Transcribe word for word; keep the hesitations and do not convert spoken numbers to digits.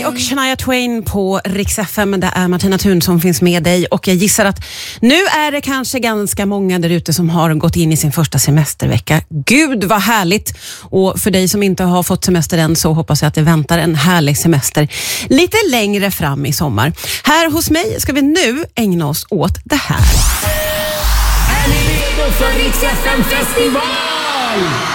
Ray och Shania Twain på Rix F M. Det är Martina Thun som finns med dig. Och jag gissar att nu är det kanske ganska många där ute som har gått in i sin första semestervecka. Gud vad härligt! Och för dig som inte har fått semester än så hoppas jag att det väntar en härlig semester lite längre fram i sommar. Här hos mig ska vi nu ägna oss åt det här. Är ni redo för Rix F M-festival?